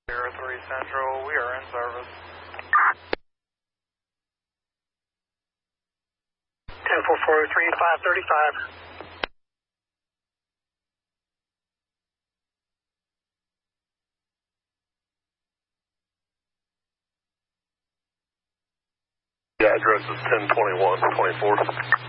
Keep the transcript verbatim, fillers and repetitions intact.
zero three Central, we are in service. ten four four oh three, five thirty-five. The address is ten twenty-one twenty-fourth.